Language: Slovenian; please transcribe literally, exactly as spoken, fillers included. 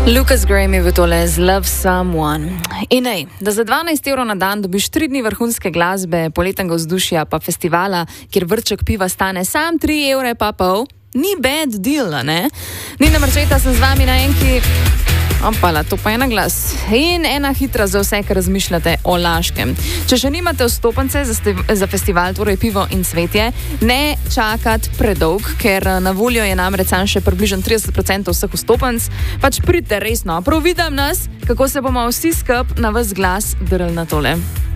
Lucas Graham je v tole z Love Someone. In ej, da za dvanajst evrov na dan dobiš tri dni vrhunske glasbe, poletnega vzdušja pa festivala, kjer vrček piva stane sam tri evre pa pol, ni bad deal, ne? Nina Marčeta, sem z vami na enki. Opala, to pa je na glas. In ena hitra za vse, ki razmišljate o Laškem. Če še nimate vstopnice za, za festival, torej pivo in cvetje, ne čakati predolg, ker na voljo je namreč sam še približno trideset procentov vseh vstopnic. Pač pridite resno, prav vidim nas, kako se bomo vsi skup na vas glas drli na tole.